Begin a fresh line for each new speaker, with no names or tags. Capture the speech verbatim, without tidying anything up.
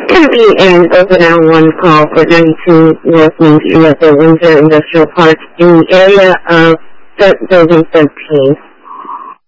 be an open hour one call for ninety-two North Main Street at the Windsor Industrial Park in the area of Building thirteen.